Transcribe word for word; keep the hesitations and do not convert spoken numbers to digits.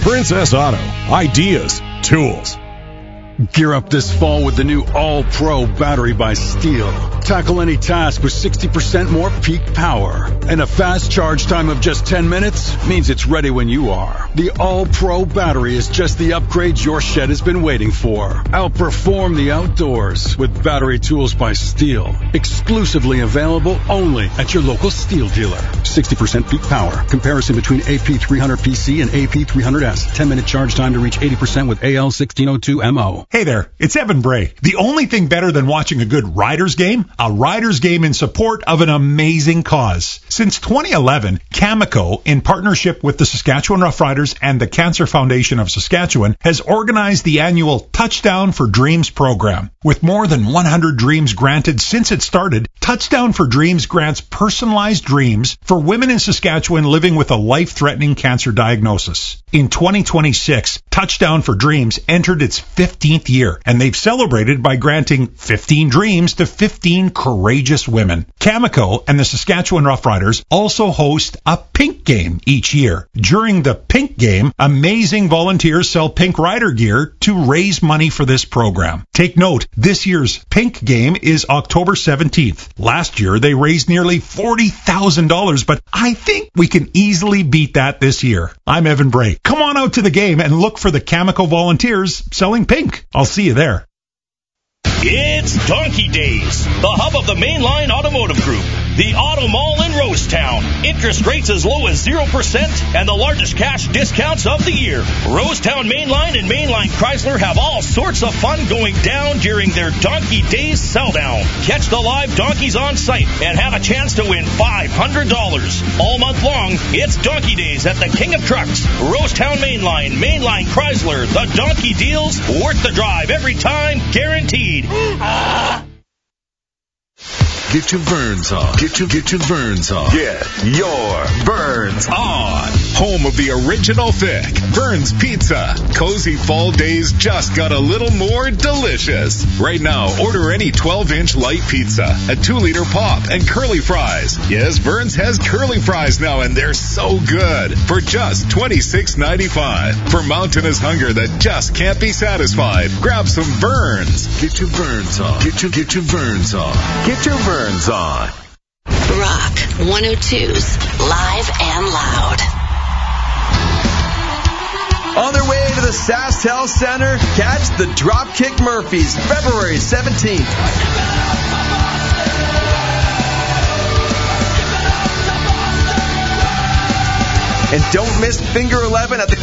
Princess Auto. Ideas, tools. Gear up this fall with the new All-Pro battery by Steel. Tackle any task with sixty percent more peak power. And a fast charge time of just ten minutes means it's ready when you are. The All-Pro battery is just the upgrade your shed has been waiting for. Outperform the outdoors with battery tools by Steel. Exclusively available only at your local Steel dealer. sixty percent peak power. Comparison between A P three hundred P C and A P three hundred S. ten minute charge time to reach eighty percent with A L sixteen oh two M O. Hey there, it's Evan Bray. The only thing better than watching a good Riders game? A Riders game in support of an amazing cause. Since twenty eleven, Cameco, in partnership with the Saskatchewan Roughriders and the Cancer Foundation of Saskatchewan, has organized the annual Touchdown for Dreams program. With more than one hundred dreams granted since it started, Touchdown for Dreams grants personalized dreams for women in Saskatchewan living with a life-threatening cancer diagnosis. In twenty twenty-six, Touchdown for Dreams entered its fifteenth year, and they've celebrated by granting fifteen dreams to fifteen courageous women. Cameco and the Saskatchewan Roughriders also host a Pink Game each year. During the Pink Game, amazing volunteers sell Pink Rider gear to raise money for this program. Take note, this year's Pink Game is October seventeenth. Last year, they raised nearly forty thousand dollars, but I think we can easily beat that this year. I'm Evan Bray. Come on out to the game and look for the Cameco volunteers selling pink. I'll see you there. It's Donkey Days, the hub of the Mainline Automotive Group. The Auto Mall in Rosetown. Interest rates as low as zero percent and the largest cash discounts of the year. Rosetown Mainline and Mainline Chrysler have all sorts of fun going down during their Donkey Days sell-down. Catch the live donkeys on site and have a chance to win five hundred dollars. All month long, it's Donkey Days at the King of Trucks. Rosetown Mainline, Mainline Chrysler. The donkey deals worth the drive every time, guaranteed. Get your Burns on. Get your, get your Burns on. Get your Burns on. Home of the original thick Burns Pizza. Cozy fall days just got a little more delicious. Right now, order any twelve-inch light pizza, a two-liter pop, and curly fries. Yes, Burns has curly fries now, and they're so good. For just twenty-six ninety-five. For mountainous hunger that just can't be satisfied, grab some Burns. Get your Burns on. Get your, get your Burns on. Get your Burns on. Rock one oh two's Live and Loud. On their way to the SaskTel Center, catch the Dropkick Murphys, February seventeenth. And don't miss Finger eleven at the